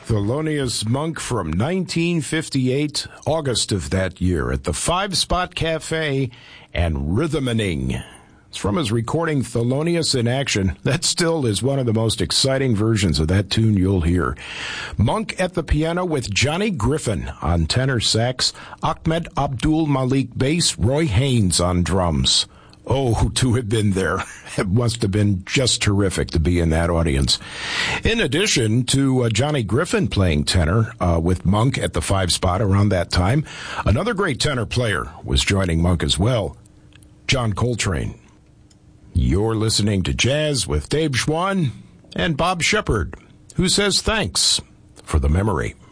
Thelonious Monk from 1958, August of that year, at the Five Spot Cafe and Rhythmaning. It's from his recording Thelonious in Action. That still is one of the most exciting versions of that tune you'll hear. Monk at the piano with Johnny Griffin on tenor sax, Ahmed Abdul Malik bass, Roy Haynes on drums. Oh, to have been there. It must have been just terrific to be in that audience. In addition to Johnny Griffin playing tenor with Monk at the Five Spot around that time, another great tenor player was joining Monk as well, John Coltrane. You're listening to Jazz with Dave Schwann and Bob Shepard, who says thanks for the memory.